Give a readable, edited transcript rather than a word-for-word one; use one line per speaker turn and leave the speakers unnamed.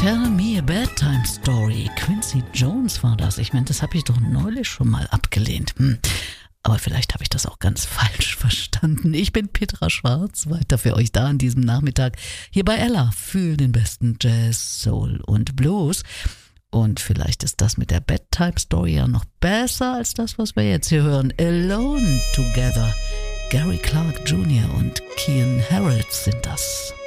Tell Me a Bedtime Story. Quincy Jones war das. Ich meine, das habe ich doch neulich schon mal abgelehnt. Aber vielleicht habe ich das auch ganz falsch verstanden. Ich bin Petra Schwarz, weiter für euch da an diesem Nachmittag. Hier bei Ella für den besten Jazz, Soul und Blues. Und vielleicht ist das mit der Bedtime Story ja noch besser als das, was wir jetzt hier hören. Alone Together. Gary Clark Jr. und Kian Harrold sind das.